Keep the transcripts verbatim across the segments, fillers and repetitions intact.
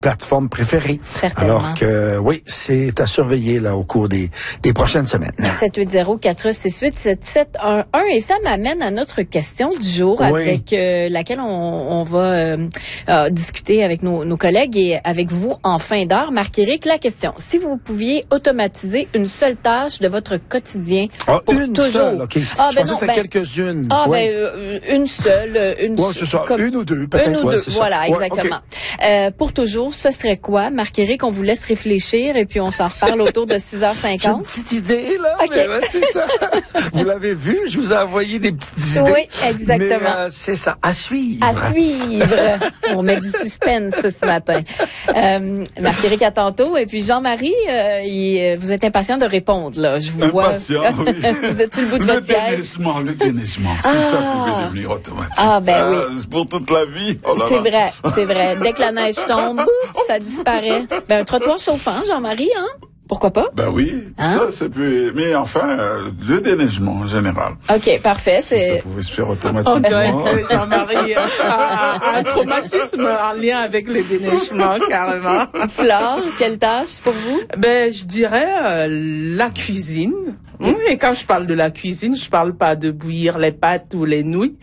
plateforme préférée. Certainement. Alors que, oui, c'est à surveiller là au cours des, des prochaines semaines. sept huit zéro quatre six huit sept sept un un et ça m'amène à notre question du jour Oui. avec euh, laquelle on, on va euh, euh, discuter avec nos, nos collègues et avec vous en fin d'heure. Marc-Éric, la question, si vous pouviez automatiser une seule tâche de votre quotidien Ah, pour une toujours. seule, OK. Ah, Je ben pensais non, que ben, c'était quelques-unes. Ah, Oui. ben, euh, une seule, une Ouais, c'est ça. comme- Une ou deux, peut-être. Une ou ouais, deux, c'est ça. voilà, Ouais, exactement. OK. Euh, pour toujours, ce serait quoi? Marc-Éric, on vous laisse réfléchir et puis on s'en reparle autour de six heures J'ai une cinquante. petite idée, là. OK. Mais ouais, c'est ça. Vous l'avez vu, je vous ai envoyé des petites idées. Oui, exactement. Mais euh, c'est ça, à suivre. À suivre. On met du suspense ce matin. Euh, Marc-Éric, à tantôt. Et puis Jean-Marie, euh, il, vous êtes impatient de répondre, là. Je vous Impatient, vois. oui. Vous êtes sur le bout de Le votre siège. déneigement, le déneigement, c'est Ah. ça qui peut devenir automatique. Ah, ben Ça, oui. c'est pour toute la vie. Oh là C'est là. vrai, c'est vrai. Dès que la neige tombe, bouf, ça disparaît. Ben, un trottoir chauffant, Jean-Marie, hein? Pourquoi pas? Ben oui, Hein? ça c'est plus... Mais enfin, euh, le déneigement en général. OK, parfait. Si ça C'est... pouvait se faire On automatiquement. dirait que Jean-Marie a, a un traumatisme en lien avec le déneigement, carrément. Flore, quelle tâche pour vous? Ben, je dirais euh, la cuisine. Hum, Et quand je parle de la cuisine, je parle pas de bouillir les pâtes ou les nouilles.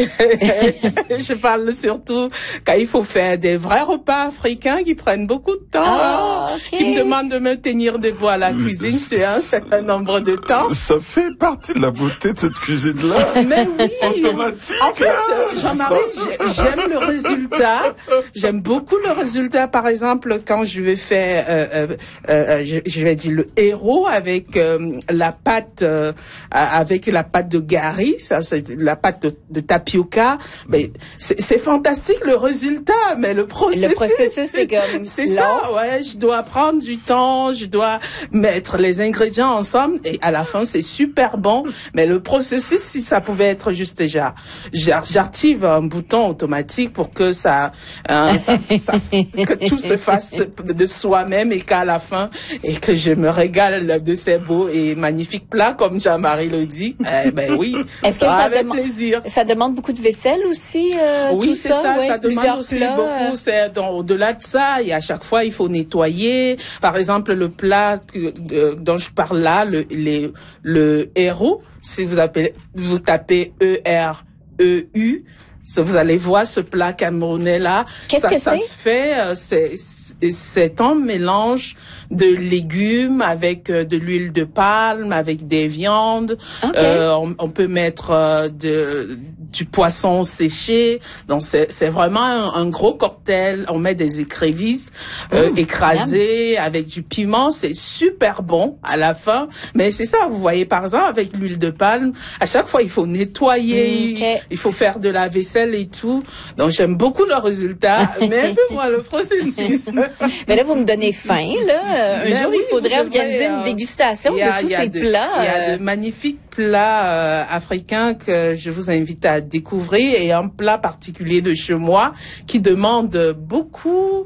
Je parle surtout quand il faut faire des vrais repas africains qui prennent beaucoup de temps, Ah, hein, ok. qui me demandent de me tenir debout à la cuisine sur un certain nombre de temps. Ça fait partie de la beauté de cette cuisine-là. Mais oui. Automatique. En fait, hein, euh, Jean-Marie, j'ai- j'aime le résultat. J'aime beaucoup le résultat. Par exemple, quand je vais faire, euh, euh, euh, je, je vais dire le héros avec euh, la pâte, euh, avec la pâte de gari, ça c'est la pâte de, de tapioca. Mais c'est c'est fantastique le résultat, mais le processus, Le processus, c'est comme c'est long. ça. Ouais, je dois prendre du temps, je dois mettre les ingrédients ensemble et à la fin c'est super bon. Mais le processus, si ça pouvait être juste déjà, j'a- j'active un bouton automatique pour que ça, hein, ça, ça- que tout se fasse de soi-même et qu'à la fin et que je me régale de ces beaux et magnifiques plats comme Jean-Marie le dit. Eh ben oui, Est-ce que ça ça avec demande- plaisir. Ça demande beaucoup de vaisselle aussi, euh, Oui, tout c'est ça, ouais, ça demande plusieurs aussi plats, beaucoup. euh. C'est dans- au-delà de ça, et à chaque fois, il faut nettoyer. Par exemple, le plat que- de- dont je parle là, le, les, le héros, si vous appelez, vous tapez E R E U, ça, vous allez voir ce plat camerounais là. Qu'est-ce ça, que ça c'est? se fait, euh, c'est, c'est- c'est un mélange de légumes avec euh, de l'huile de palme, avec des viandes. Ok. Euh, on, on peut mettre euh, de, du poisson séché. Donc c'est, c'est vraiment un, un gros cocktail. On met des écrevisses euh, Mmh, écrasées avec du piment. C'est super bon à la fin. Mais c'est ça, vous voyez par exemple avec l'huile de palme, à chaque fois il faut nettoyer, Mmh, ok. il faut faire de la vaisselle et tout. Donc j'aime beaucoup le résultat, mais un peu moins le processus. Mais là, vous me donnez faim, là. Euh, Un Ben jour, oui, il faudrait vous devrez, organiser une euh, dégustation il y a- de tous il y a ces de- plats. Il y a euh, de magnifiques plats euh, africains que je vous invite à découvrir et un plat particulier de chez moi qui demande beaucoup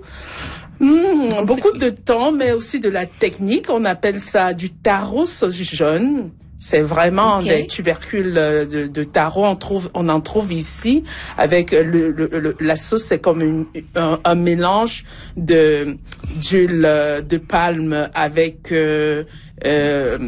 hmm, beaucoup de temps, mais aussi de la technique. On appelle ça du taro sauce jaune. C'est vraiment Ok. des tubercules euh, de, de taro. On trouve, on en trouve ici avec le, le, le- la sauce. C'est comme une, un, un mélange de d'huile euh, de palme avec euh, euh,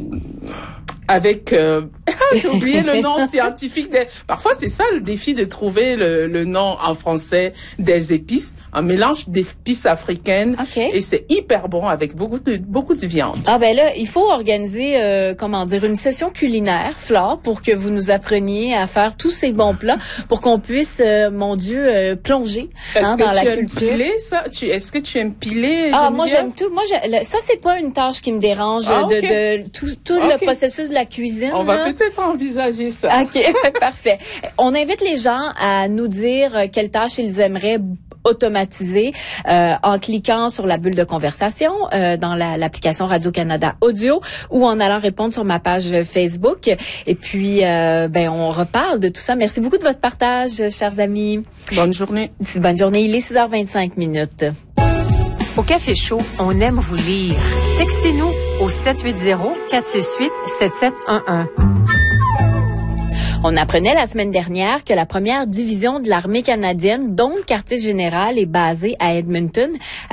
avec euh, j'ai oublié le nom scientifique des... Parfois c'est ça le défi de trouver le, le nom en français des épices, un mélange d'épices africaines. Ok. Et c'est hyper bon avec beaucoup de beaucoup de viande. Ah ben là, il faut organiser, euh, comment dire, une session culinaire, Flore, pour que vous nous appreniez à faire tous ces bons plats, pour qu'on puisse, euh, mon Dieu, euh, plonger Est-ce hein, que dans tu la aimes culture. piler ça? Tu, est-ce que tu aimes piler? Ah, moi Geneviève? j'aime tout. Moi, je, le- ça c'est pas une tâche qui me dérange Ah, de, ok. de tout, tout Ok. le processus de la cuisine. On va là. peut-être envisager ça. OK, parfait. On invite les gens à nous dire euh, quelle tâche ils aimeraient automatiser euh, en cliquant sur la bulle de conversation euh, dans la, l'application Radio-Canada Audio ou en allant répondre sur ma page Facebook. Et puis, euh, ben, on reparle de tout ça. Merci beaucoup de votre partage, chers amis. Bonne journée. Bonne journée. Il est six heures vingt-cinq minutes. Au Café Chaud, on aime vous lire. Textez-nous au sept huit zéro quatre six huit sept sept un un. On apprenait la semaine dernière que la première division de l'armée canadienne, dont le quartier général est basé à Edmonton,